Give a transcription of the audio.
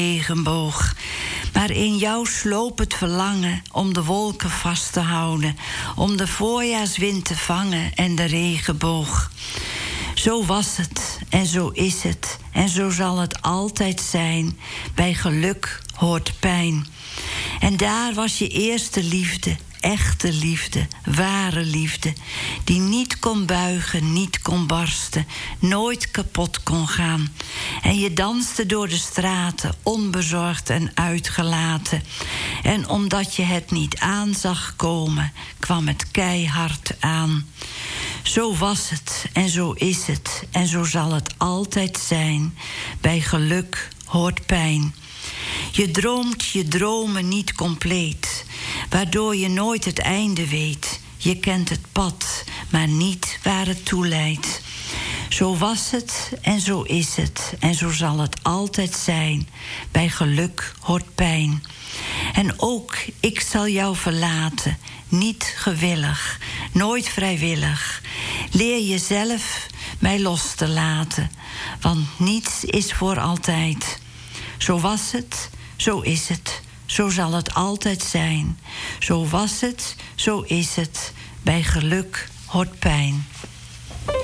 regenboog. Maar in jou sloop het verlangen om de wolken vast te houden, om de voorjaarswind te vangen en de regenboog. Zo was het en zo is het en zo zal het altijd zijn. Bij geluk hoort pijn. En daar was je eerste liefde, echte liefde, ware liefde, die niet kon buigen, niet kon barsten, nooit kapot kon gaan. En je danste door de straten, onbezorgd en uitgelaten. En omdat je het niet aan zag komen, kwam het keihard aan. Zo was het en zo is het en zo zal het altijd zijn. Bij geluk hoort pijn. Je droomt je dromen niet compleet, waardoor je nooit het einde weet. Je kent het pad, maar niet waar het toe leidt. Zo was het en zo is het en zo zal het altijd zijn. Bij geluk hoort pijn. En ook ik zal jou verlaten, niet gewillig, nooit vrijwillig. Leer jezelf mij los te laten, want niets is voor altijd. Zo was het, zo is het, zo zal het altijd zijn. Zo was het, zo is het, bij geluk hoort pijn.